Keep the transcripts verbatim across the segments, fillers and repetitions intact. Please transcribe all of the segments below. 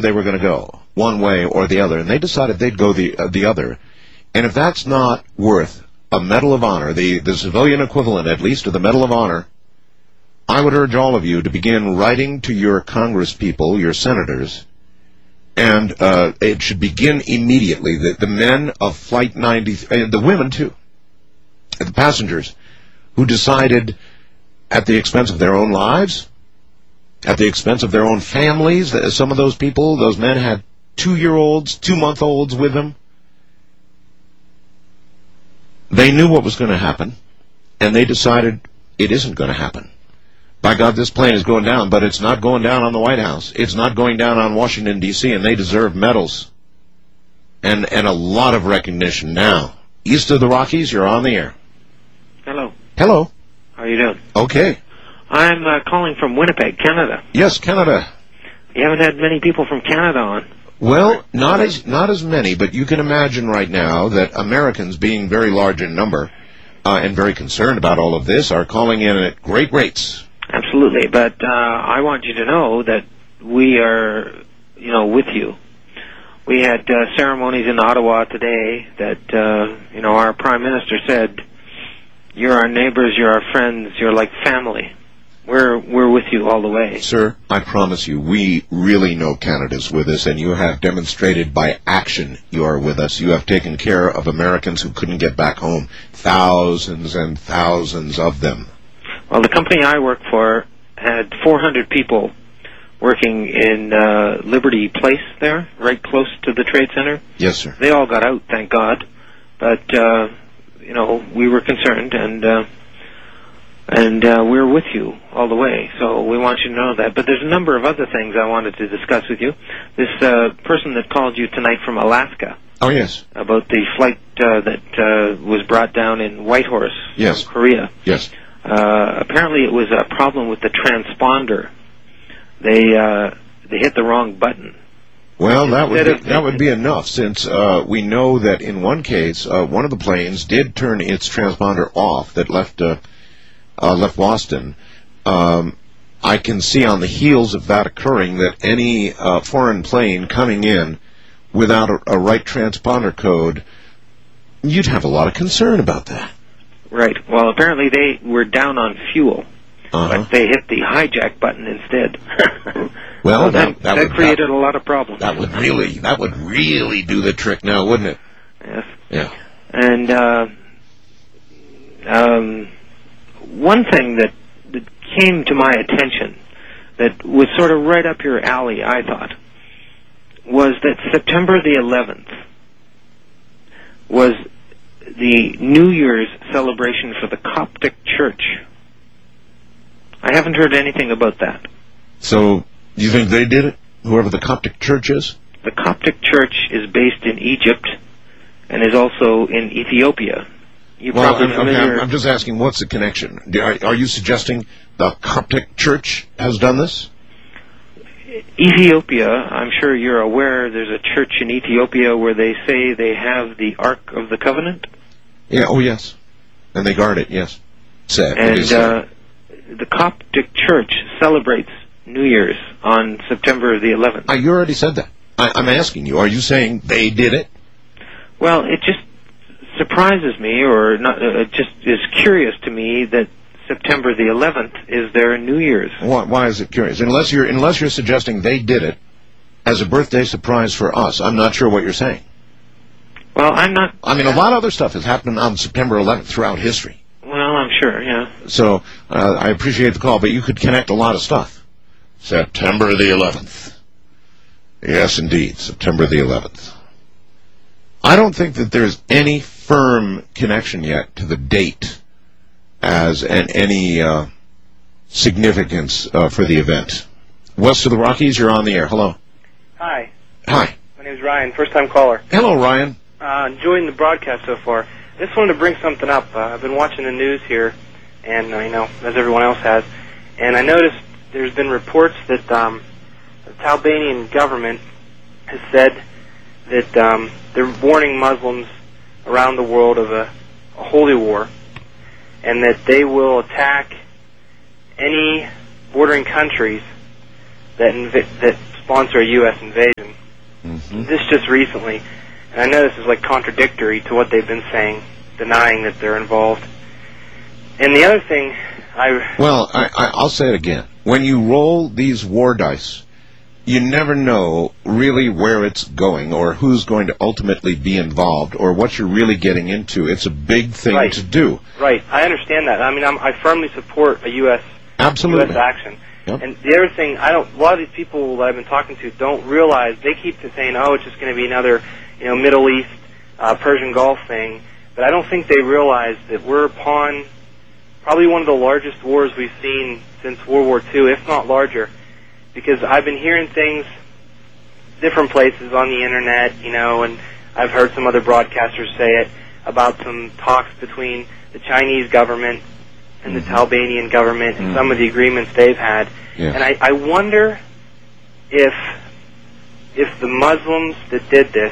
they were going to go, one way or the other, and they decided they'd go the uh, the other. And if that's not worth a Medal of Honor, the, the civilian equivalent at least of the Medal of Honor, I would urge all of you to begin writing to your Congress people, your senators, and uh, it should begin immediately. The, the men of Flight ninety, and the women too, the passengers, who decided at the expense of their own lives, at the expense of their own families. Some of those people, those men had two-year-olds, two-month-olds with them. They knew what was going to happen, and they decided it isn't going to happen. By God, this plane is going down, but it's not going down on the White House. It's not going down on Washington, D C, and they deserve medals and, and a lot of recognition now. East of the Rockies, you're on the air. Hello. Hello. How are you doing? Okay. I'm uh, calling from Winnipeg, Canada. Yes, Canada. You haven't had many people from Canada on. Well, not as not as many, but you can imagine right now that Americans, being very large in number uh, and very concerned about all of this, are calling in at great rates. Absolutely, but uh, I want you to know that we are, you know, with you. We had uh, ceremonies in Ottawa today that, uh, you know, our Prime Minister said, "You're our neighbors, you're our friends, you're like family. We're we're with you all the way." Sir, I promise you, we really know Canada's with us, and you have demonstrated by action you are with us. You have taken care of Americans who couldn't get back home, thousands and thousands of them. Well, the company I work for had four hundred people working in uh, Liberty Place there, right close to the Trade Center. Yes, sir. They all got out, thank God. But, uh, you know, we were concerned, and uh, and uh, we're with you all the way. So we want you to know that. But there's a number of other things I wanted to discuss with you. This uh, person that called you tonight from Alaska. Oh, yes. About the flight uh, that uh, was brought down in Whitehorse, yes. from Korea. Yes. Uh, apparently it was a problem with the transponder. They uh, they hit the wrong button. Well, that would be, that would be enough, since uh, we know that in one case, uh, one of the planes did turn its transponder off that left uh, uh, left Boston. Um, I can see on the heels of that occurring that any uh, foreign plane coming in without a, a right transponder code, you'd have a lot of concern about that. Right. Well, apparently they were down on fuel, uh-huh. but they hit the hijack button instead. Well, so that, that, that, that would, created that, a lot of problems. That would really, that would really do the trick now, wouldn't it? Yes. Yeah. And uh, um, one thing that, that came to my attention that was sort of right up your alley, I thought, was that September the eleventh was the New Year's celebration for the Coptic Church. I haven't heard anything about that. So, you think they did it? Whoever the Coptic Church is? The Coptic Church is based in Egypt and is also in Ethiopia. You well, probably I'm, familiar... okay, I'm just asking, what's the connection? Are, are you suggesting the Coptic Church has done this? Ethiopia, I'm sure you're aware, there's a church in Ethiopia where they say they have the Ark of the Covenant. Yeah, oh yes. And they guard it, yes. Sad. And uh, the Coptic Church celebrates New Year's on September the eleventh. Uh, you already said that. I, I'm asking you, are you saying they did it? Well, it just surprises me, or not, uh, just is curious to me that September the eleventh is their New Year's. Why, why is it curious? Unless you're unless you're suggesting they did it as a birthday surprise for us, I'm not sure what you're saying. Well, I'm not... I mean, a lot of other stuff has happened on September eleventh throughout history. Well, I'm sure, yeah. So, uh, I appreciate the call, but you could connect a lot of stuff. September the eleventh. Yes, indeed, September the eleventh. I don't think that there's any firm connection yet to the date as an, any uh, significance uh, for the event. West of the Rockies, you're on the air. Hello. Hi. Hi. My name's Ryan, first-time caller. Hello, Ryan. Uh, enjoying the broadcast so far. I just wanted to bring something up. Uh, I've been watching the news here, and uh, you know, as everyone else has, and I noticed there's been reports that um, the Albanian government has said that um, they're warning Muslims around the world of a, a holy war, and that they will attack any bordering countries that inv- that sponsor a U S invasion. Mm-hmm. This just recently, and I know this is like contradictory to what they've been saying, denying that they're involved. And the other thing, I well, I, I, I'll say it again. When you roll these war dice, you never know really where it's going or who's going to ultimately be involved or what you're really getting into. It's a big thing right. to do. Right. I understand that. I mean, I'm, I firmly support a U S Absolutely. U S action. Yep. And the other thing, I don't. A lot of these people that I've been talking to don't realize. They keep saying, "Oh, it's just going to be another, you know, Middle East, uh, Persian Gulf thing." But I don't think they realize that we're upon probably one of the largest wars we've seen since World War Two, if not larger. Because I've been hearing things, different places on the internet, you know, and I've heard some other broadcasters say it about some talks between the Chinese government and the Talibanian government and mm-hmm. some of the agreements they've had. Yeah. And I, I wonder if if the Muslims that did this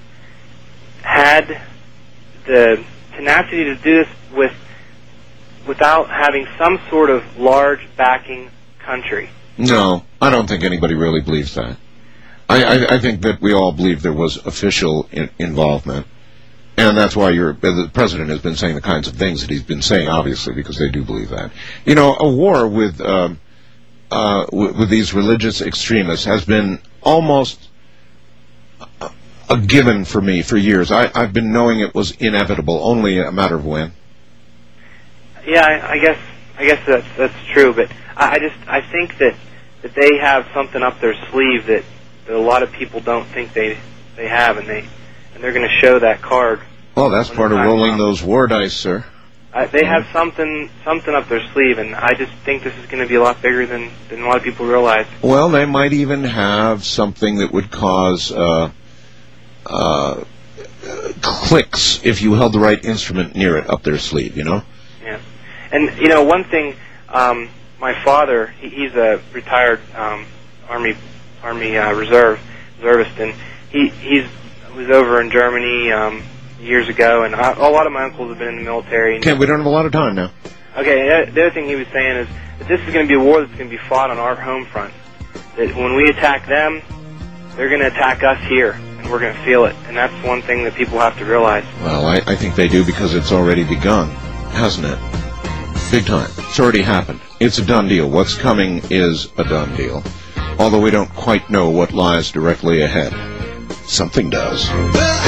had the tenacity to do this with without having some sort of large backing country. No, I don't think anybody really believes that. I, I, I think that we all believe there was official in, involvement. And that's why you're, the president has been saying the kinds of things that he's been saying, obviously, because they do believe that. You know, a war with um, uh, with, with these religious extremists has been almost a, a given for me for years. I, I've been knowing it was inevitable, only a matter of when. Yeah, I, I guess I guess that's that's true, but I, I just I think that that they have something up their sleeve that, that a lot of people don't think they they have, and they and they're going to show that card. Well, that's part of rolling those war dice, sir. Uh, they have something something up their sleeve, and I just think this is going to be a lot bigger than, than a lot of people realize. Well, they might even have something that would cause uh, uh, clicks if you held the right instrument near it up their sleeve, you know? Yeah. And, you know, one thing, um, my father, he, he's a retired um, Army Army uh, Reserve reservist, and he he's was over in Germany um, years ago, and I, a lot of my uncles have been in the military. And okay, we don't have a lot of time now. Okay, the other thing he was saying is that this is going to be a war that's going to be fought on our home front. That when we attack them, they're going to attack us here, and we're going to feel it. And that's one thing that people have to realize. Well, I, I think they do because it's already begun, hasn't it? Big time. It's already happened. It's a done deal. What's coming is a done deal. Although we don't quite know what lies directly ahead. Something does.